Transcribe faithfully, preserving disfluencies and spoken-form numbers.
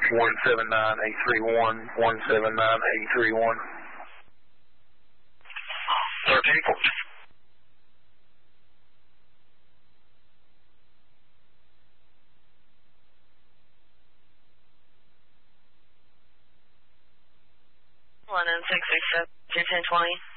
one seven nine eight three one, one seven nine eight three one. thirteen. London six three seven, two ten twenty.